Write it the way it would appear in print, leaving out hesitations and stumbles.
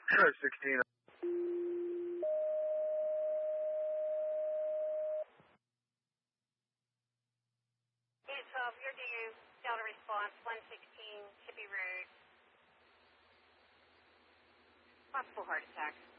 16. 812, you're due Delta response 116 Chippy Road. Possible heart attack.